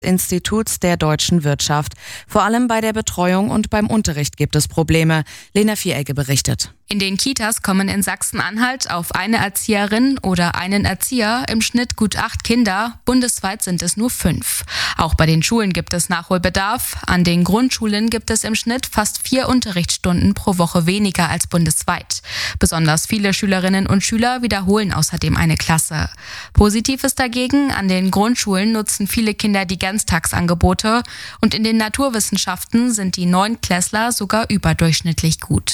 Instituts der deutschen Wirtschaft. Vor allem bei der Betreuung und beim Unterricht gibt es Probleme. Lena Vieregge berichtet. In den Kitas kommen in Sachsen-Anhalt auf eine Erzieherin oder einen Erzieher im Schnitt gut 8 Kinder. Bundesweit sind es nur 5. Auch bei den Schulen gibt es Nachholbedarf. An den Grundschulen gibt es im Schnitt fast 4 Unterrichtsstunden pro Woche weniger als bundesweit. Besonders viele Schülerinnen und Schüler wiederholen außerdem eine Klasse. Positiv ist dagegen, an den Grundschulen nutzen viele Kinder die Ganztagsangebote und in den Naturwissenschaften sind die Neunklässler sogar überdurchschnittlich gut.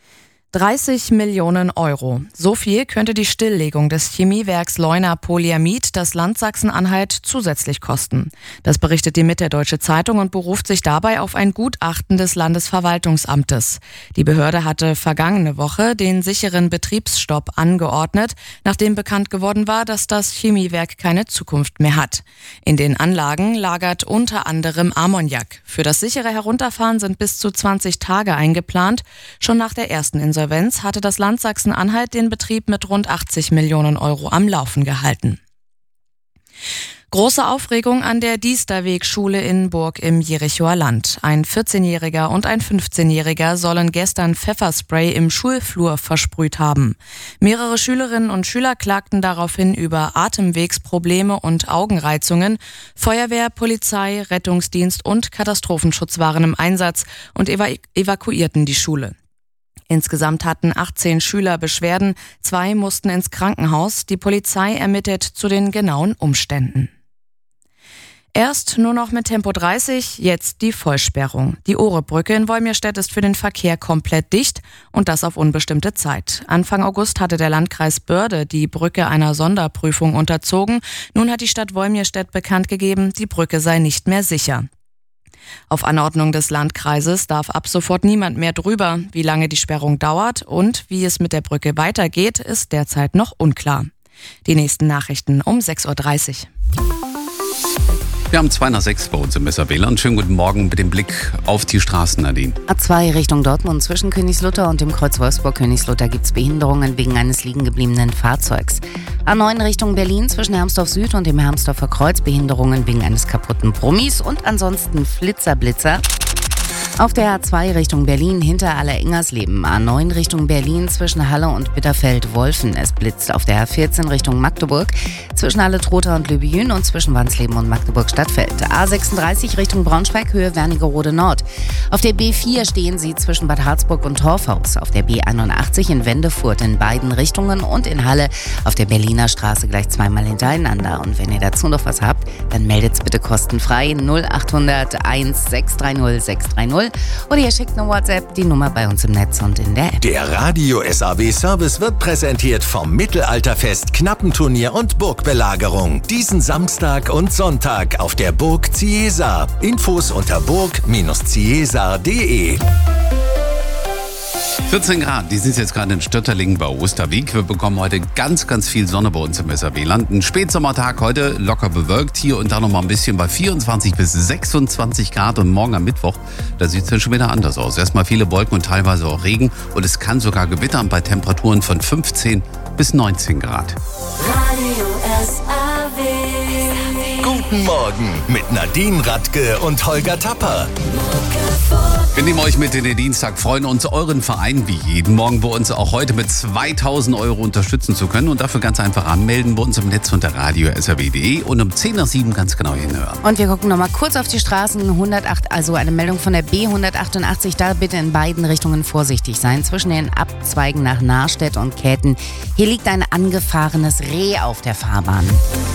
30 Millionen Euro. So viel könnte die Stilllegung des Chemiewerks Leuna Polyamid das Land Sachsen-Anhalt zusätzlich kosten. Das berichtet die Mitteldeutsche Zeitung und beruft sich dabei auf ein Gutachten des Landesverwaltungsamtes. Die Behörde hatte vergangene Woche den sicheren Betriebsstopp angeordnet, nachdem bekannt geworden war, dass das Chemiewerk keine Zukunft mehr hat. In den Anlagen lagert unter anderem Ammoniak. Für das sichere Herunterfahren sind bis zu 20 Tage eingeplant. Schon nach der ersten Insolvenz hatte das Land Sachsen-Anhalt den Betrieb mit rund 80 Millionen Euro am Laufen gehalten. Große Aufregung an der Diesterweg-Schule in Burg im Jerichoer Land. Ein 14-Jähriger und ein 15-Jähriger sollen gestern Pfefferspray im Schulflur versprüht haben. Mehrere Schülerinnen und Schüler klagten daraufhin über Atemwegsprobleme und Augenreizungen. Feuerwehr, Polizei, Rettungsdienst und Katastrophenschutz waren im Einsatz und evakuierten die Schule. Insgesamt hatten 18 Schüler Beschwerden, 2 mussten ins Krankenhaus. Die Polizei ermittelt zu den genauen Umständen. Erst nur noch mit Tempo 30, jetzt die Vollsperrung. Die Ohrebrücke in Wolmirstedt ist für den Verkehr komplett dicht und das auf unbestimmte Zeit. Anfang August hatte der Landkreis Börde die Brücke einer Sonderprüfung unterzogen. Nun hat die Stadt Wolmirstedt bekannt gegeben, die Brücke sei nicht mehr sicher. Auf Anordnung des Landkreises darf ab sofort niemand mehr drüber. Wie lange die Sperrung dauert und wie es mit der Brücke weitergeht, ist derzeit noch unklar. Die nächsten Nachrichten um 6.30 Uhr. Wir haben 2 nach 6 bei uns im Messerwähler. Schönen guten Morgen mit dem Blick auf die Straßen, Nadine. A2 Richtung Dortmund zwischen Königslutter und dem Kreuz Wolfsburg-Königslutter gibt es Behinderungen wegen eines liegengebliebenen Fahrzeugs. A9 Richtung Berlin zwischen Hermsdorf Süd und dem Hermsdorfer Kreuz Behinderungen wegen eines kaputten Brummis und ansonsten Flitzer-Blitzer. Auf der A2 Richtung Berlin hinter Allerengers-Leben. A9 Richtung Berlin zwischen Halle und Bitterfeld-Wolfen. Es blitzt auf der A14 Richtung Magdeburg zwischen Halle-Trotha und Löbejün und zwischen Wansleben und Magdeburg-Stadtfeld. A36 Richtung Braunschweig Höhe Wernigerode Nord. Auf der B4 stehen Sie zwischen Bad Harzburg und Torfhaus. Auf der B81 in Wendefurt in beiden Richtungen und in Halle auf der Berliner Straße gleich zweimal hintereinander. Und wenn ihr dazu noch was habt, dann meldet's bitte kostenfrei 0800 1630 630. Oder ihr schickt eine WhatsApp, die Nummer bei uns im Netz und in der App. Der Radio SAW Service wird präsentiert vom Mittelalterfest, Knappenturnier und Burgbelagerung. Diesen Samstag und Sonntag auf der Burg Ciesar. Infos unter burg-ciesar.de. 14 Grad, die sind jetzt gerade in Stötterlingen bei Osterweg. Wir bekommen heute ganz, ganz viel Sonne bei uns im Messerwähland. Ein Spätsommertag heute, locker bewölkt hier und da noch mal ein bisschen bei 24 bis 26 Grad. Und morgen am Mittwoch, da sieht es dann schon wieder anders aus. Erstmal viele Wolken und teilweise auch Regen. Und es kann sogar gewittern bei Temperaturen von 15 bis 19 Grad. Radio SAW. Guten Morgen mit Nadine Radke und Holger Tapper. Wir nehmen euch mit in den Dienstag, freuen uns, euren Verein wie jeden Morgen bei uns auch heute mit 2.000 Euro unterstützen zu können. Und dafür ganz einfach anmelden bei uns im Netz unter radio.srw.de und um 10 nach 7 ganz genau hinhören. Und wir gucken nochmal kurz auf die Straßen. 108, also eine Meldung von der B188. Da bitte in beiden Richtungen vorsichtig sein. Zwischen den Abzweigen nach Nahrstedt und Käthen. Hier liegt ein angefahrenes Reh auf der Fahrbahn.